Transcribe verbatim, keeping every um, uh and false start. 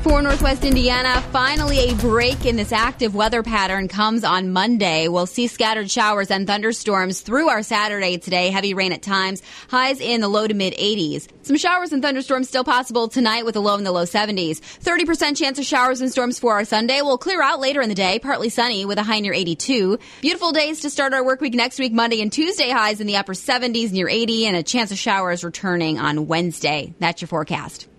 For Northwest Indiana, finally a break in this active weather pattern comes on Monday. We'll see scattered showers and thunderstorms through our Saturday today. Heavy rain at times. Highs in the low to mid eighties. Some showers and thunderstorms still possible tonight with a low in the low seventies. thirty percent chance of showers and storms for our Sunday. We'll clear out later in the day. Partly sunny with a high near eighty-two. Beautiful days to start our work week next week. Monday and Tuesday highs in the upper seventies near eighty and a chance of showers returning on Wednesday. That's your forecast.